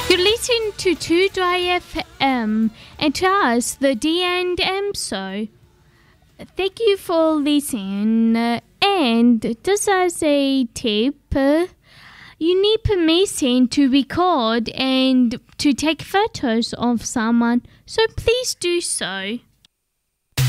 You listen to 2Dry FM and to us, the D&M Show. Thank you for listening. And just as a tip, you need permission to record and to take photos of someone, so please do so.